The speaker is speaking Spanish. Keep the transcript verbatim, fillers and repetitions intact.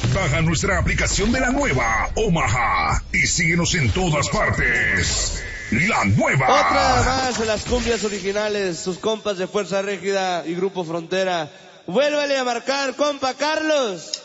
Baja nuestra aplicación de la nueva Omaha y síguenos en todas partes. La nueva. Otra más de las cumbias originales, sus compas de Fuerza Régida y Grupo Frontera. Vuélvale a marcar, compa Carlos.